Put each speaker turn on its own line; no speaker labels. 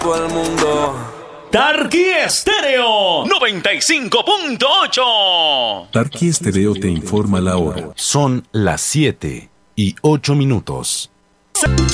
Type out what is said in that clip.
todo el mundo.
Tarqui Estéreo 95.8.
Tarqui Estéreo te informa la hora.
Son las 7:08.